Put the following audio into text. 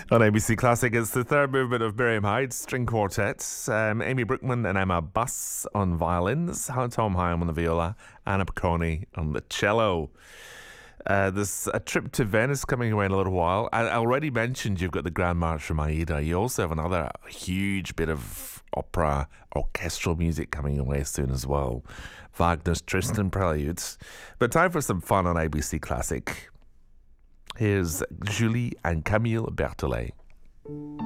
On ABC Classic, it's the third movement of Miriam Hyde String Quartet. Amy Brookman and Emma Buss on violins, Tom Hyam on the viola, Anna Piccone on the cello. There's a trip to Venice coming away in a little while. I already mentioned you've got the Grand March from Aida. You also have another huge bit of opera, orchestral music coming away soon as well. Wagner's Tristan Preludes. But time for some fun on ABC Classic. Here's Julie and Camille Berthollet.